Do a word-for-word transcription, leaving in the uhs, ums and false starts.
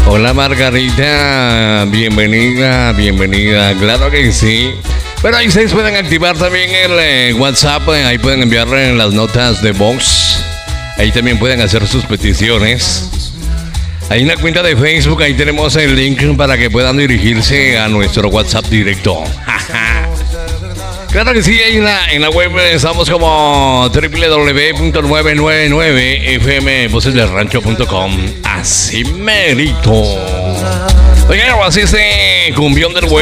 Hola Margarita, bienvenida, bienvenida, claro que sí. Pero ahí ustedes pueden activar también el eh, WhatsApp, eh, ahí pueden enviarle las notas de voz. Ahí también pueden hacer sus peticiones. Hay una cuenta de Facebook, ahí tenemos el link para que puedan dirigirse a nuestro WhatsApp directo. Claro que sí, ahí en la, en la web estamos como doble u doble u doble u punto nueve nueve nueve f m voces del rancho punto com. Así merito. Oigan, así este cumbión del web.